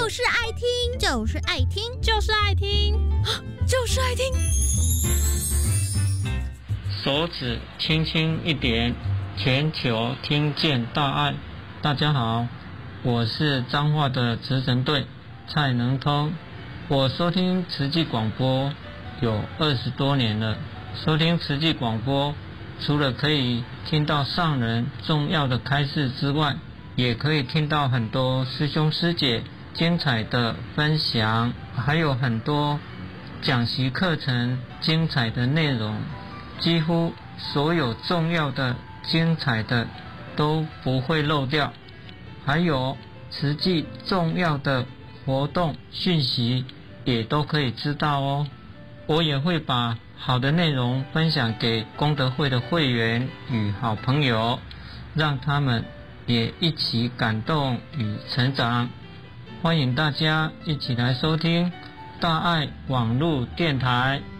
就是爱听，就是爱听， 就是爱听， 就是爱听。 手指轻轻一点，全球听见大爱。大家好，我是彰化的慈神队蔡能通。我收听慈济广播有20多年了。收听慈济广播，除了可以听到上人重要的开示之外，也可以听到很多师兄师姐精彩的分享，还有很多讲习课程精彩的内容，几乎所有重要的精彩的都不会漏掉，还有实际重要的活动讯息也都可以知道哦。我也会把好的内容分享给功德会的会员与好朋友，让他们也一起感动与成长。欢迎大家一起来收听大爱网络电台。